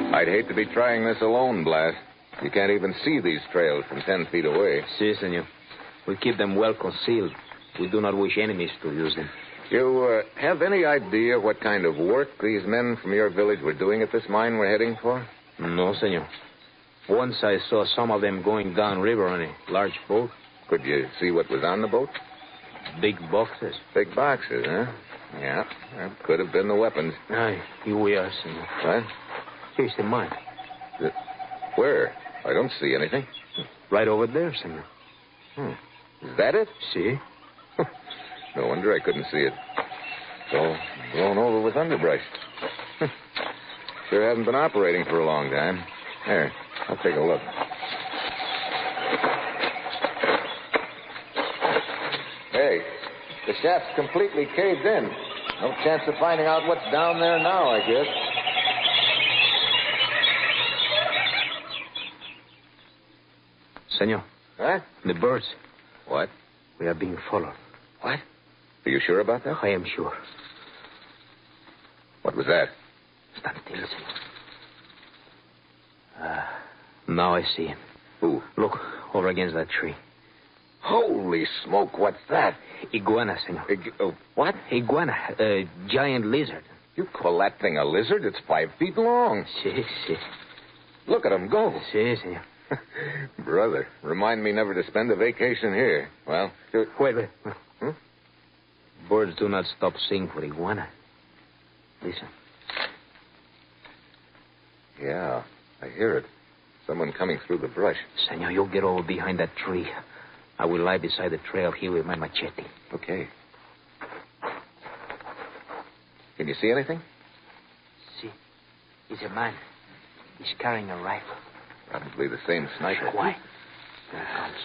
I'd hate to be trying this alone, Blast. You can't even see these trails from 10 feet away. Si, senor. We keep them well concealed. We do not wish enemies to use them. You have any idea what kind of work these men from your village were doing at this mine we're heading for? No, senor. Once I saw some of them going downriver on a large boat. Could you see what was on the boat? Big boxes. Big boxes, huh? Yeah, that could have been the weapons. Aye, here we are, senor. What? Here's the mine. Where? I don't see anything. Right over there, senor. Is that it? See? No wonder I couldn't see it. It's all blown over with underbrush. Sure hasn't been operating for a long time. There, I'll take a look. Hey, the shaft's completely caved in. No chance of finding out what's down there now, I guess. Senor. Huh? The birds. What? We are being followed. What? Are you sure about that? I am sure. What was that? Stand still, senor. Now I see him. Who? Look, over against that tree. Holy smoke, what's that? Iguana, senor. What? Iguana, a giant lizard. You call that thing a lizard? It's 5 feet long. Si, si. Look at him go. Si, senor. Brother, remind me never to spend a vacation here. Well, Wait. Birds do not stop singing for iguana. Listen. Yeah, I hear it. Someone coming through the brush. Senor, you get over behind that tree. I will lie beside the trail here with my machete. Okay. Can you see anything? See. He's a man. He's carrying a rifle. Probably the same sniper. Why? Here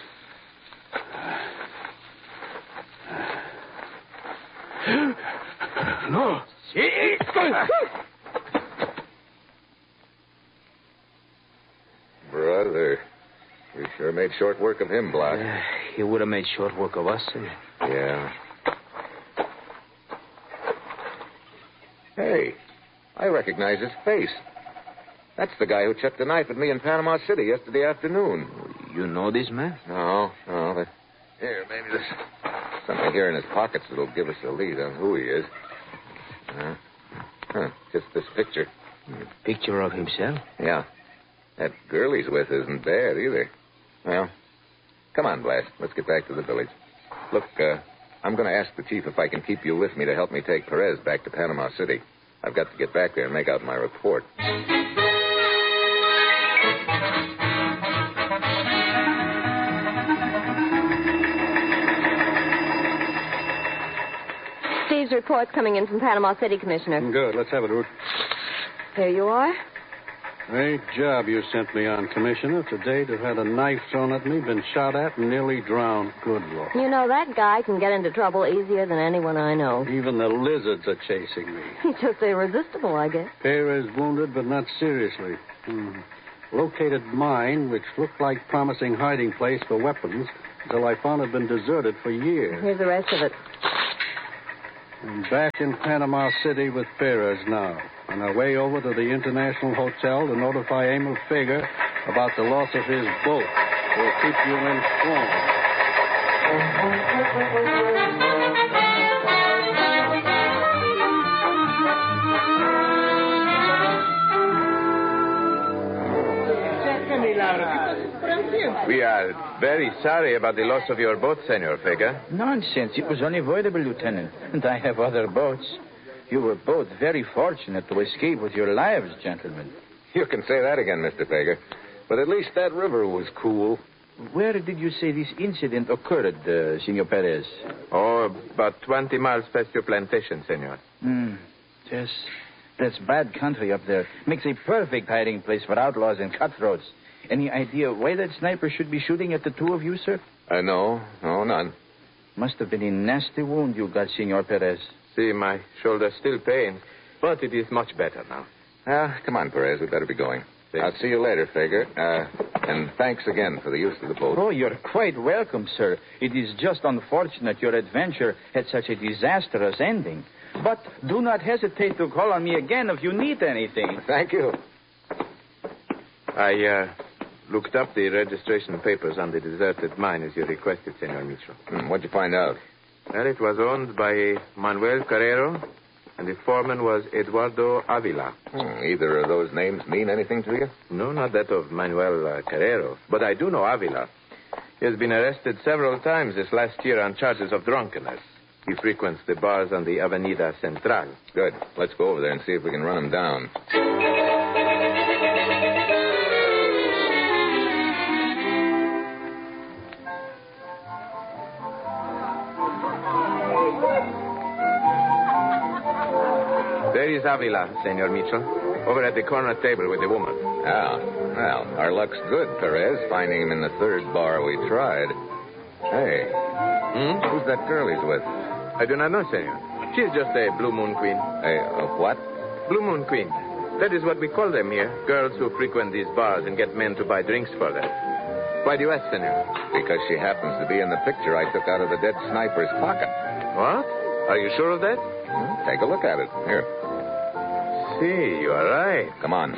it comes. No. See? Brother, we sure made short work of him, Block. He would have made short work of us, senor. Yeah. Hey, I recognize his face. That's the guy who chucked a knife at me in Panama City yesterday afternoon. You know this man? No. But here, maybe there's something here in his pockets that'll give us a lead on who he is. Just this picture. A picture of himself? Yeah. That girl he's with isn't bad either. Well, come on, Blast. Let's get back to the village. Look, I'm going to ask the chief if I can keep you with me to help me take Perez back to Panama City. I've got to get back there and make out my report. Steve's report's coming in from Panama City, Commissioner. Good. Let's have it, Ruth. Here you are. Great job you sent me on, Commissioner. Today to have had a knife thrown at me, been shot at, and nearly drowned. Good Lord. You know, that guy can get into trouble easier than anyone I know. Even the lizards are chasing me. He's just irresistible, I guess. Perez wounded, but not seriously. Located mine, which looked like promising hiding place for weapons, until I found it had been deserted for years. Here's the rest of it. I'm back in Panama City with Perez now. On our way over to the International Hotel to notify Emil Fager about the loss of his boat. We'll keep you informed. We are very sorry about the loss of your boat, Senor Fager. Nonsense. It was unavoidable, Lieutenant. And I have other boats. You were both very fortunate to escape with your lives, gentlemen. You can say that again, Mr. Fager. But at least that river was cool. Where did you say this incident occurred, Senor Perez? Oh, about 20 miles past your plantation, Senor. Yes. That's bad country up there. Makes a perfect hiding place for outlaws and cutthroats. Any idea why that sniper should be shooting at the two of you, sir? No, none. Must have been a nasty wound you got, Senor Perez. See, my shoulder still pains, but it is much better now. Come on, Perez. We better be going. I'll see you later, Fager. And thanks again for the use of the boat. Oh, you're quite welcome, sir. It is just unfortunate your adventure had such a disastrous ending. But do not hesitate to call on me again if you need anything. Thank you. I looked up the registration papers on the deserted mine as you requested, Senor Mitchell. What'd you find out? Well, it was owned by Manuel Carrero, and the foreman was Eduardo Avila. Either of those names mean anything to you? No, not that of Manuel Carrero, but I do know Avila. He has been arrested several times this last year on charges of drunkenness. He frequents the bars on the Avenida Central. Good. Let's go over there and see if we can run him down. There is Avila, Senor Mitchell, over at the corner table with the woman. Ah, well, our luck's good, Perez, finding him in the third bar we tried. Hey, who's that girl he's with? I do not know, Senor. She's just a Blue Moon Queen. A what? Blue Moon Queen. That is what we call them here. Girls who frequent these bars and get men to buy drinks for them. Why do you ask, Senor? Because she happens to be in the picture I took out of the dead sniper's pocket. What? Are you sure of that? Take a look at it. Here. See, you are right. Come on.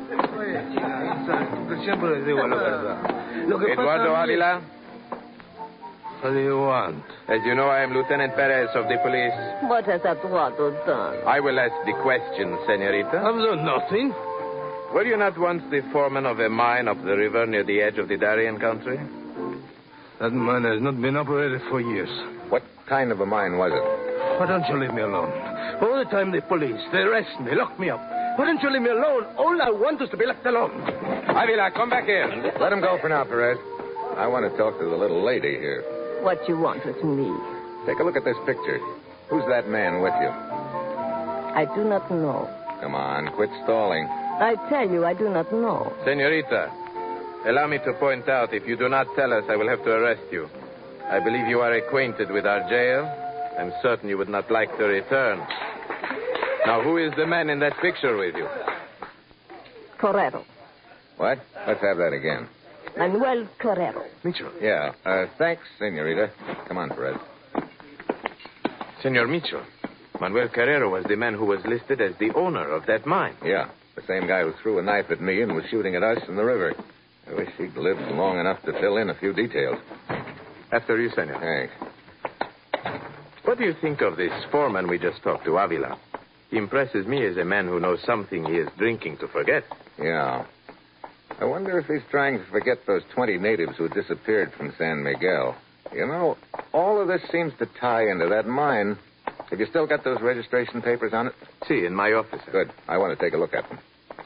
Eduardo Avila? What do you want? As you know, I am Lieutenant Perez of the police. What has Eduardo done? I will ask the question, Senorita. I've done nothing. Were you not once the foreman of a mine up the river near the edge of the Darien country? That mine has not been operated for years. What kind of a mine was it? Why don't you leave me alone? All the time the police, they arrest me, lock me up. Why don't you leave me alone? All I want is to be left alone. Avila, come back here. Let him go for now, Perez. I want to talk to the little lady here. What you want with me? Take a look at this picture. Who's that man with you? I do not know. Come on, quit stalling. I tell you, I do not know. Senorita, allow me to point out, if you do not tell us, I will have to arrest you. I believe you are acquainted with our jail. I'm certain you would not like to return. Now, who is the man in that picture with you? Carrero. What? Let's have that again. Manuel Carrero. Mitchell. Yeah. Thanks, Senorita. Come on, Perez. Senor Mitchell, Manuel Carrero was the man who was listed as the owner of that mine. Yeah. The same guy who threw a knife at me and was shooting at us in the river. I wish he'd lived long enough to fill in a few details. After you, Senor. Thanks. What do you think of this foreman we just talked to, Avila? He impresses me as a man who knows something he is drinking to forget. Yeah. I wonder if he's trying to forget those 20 natives who disappeared from San Miguel. You know, all of this seems to tie into that mine. Have you still got those registration papers on it? See, in my office. Good. I want to take a look at them.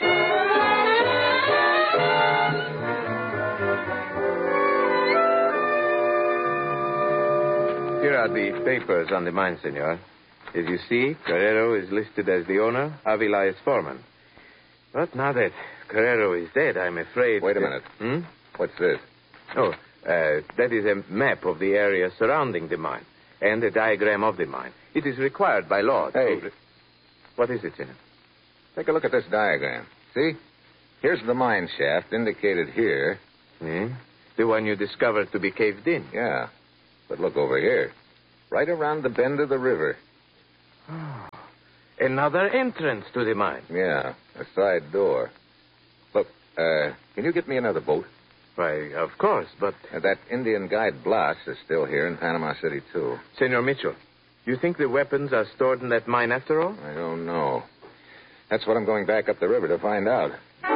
Here are the papers on the mine, Senor. As you see, Carrero is listed as the owner, Avila is foreman. But now that Carrero is dead, I'm afraid... Wait a minute. What's this? Oh, that is a map of the area surrounding the mine and a diagram of the mine. It is required by law. Hey. What is it, Senor? Take a look at this diagram. See? Here's the mine shaft indicated here. The one you discovered to be caved in. Yeah. But look over here. Right around the bend of the river. Oh, another entrance to the mine. Yeah, a side door. Look, can you get me another boat? Why, of course, but... That Indian guide Blas is still here in Panama City, too. Senor Mitchell, you think the weapons are stored in that mine after all? I don't know. That's what I'm going back up the river to find out.